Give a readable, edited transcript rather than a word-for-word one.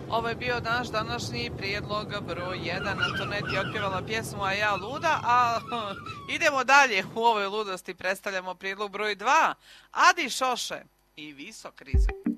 Ovo je bio naš današnji prijedlog broj 1. Antonet je otpjevala pjesmu A ja luda, a idemo dalje u ovoj ludosti. Predstavljamo prijedlog broj 2. Adi Šoše i Visok rizik.